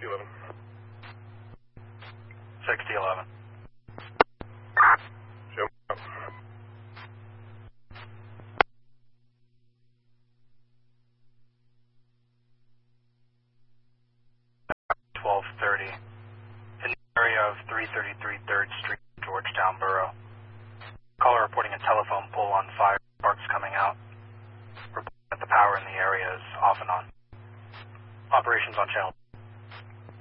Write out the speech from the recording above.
11. 6011. Show me out. 1230. In the area of 333 3rd Street, Georgetown Borough. Caller reporting a telephone pole on fire, sparks coming out. Reporting that the power in the area is off and on. Operations on channel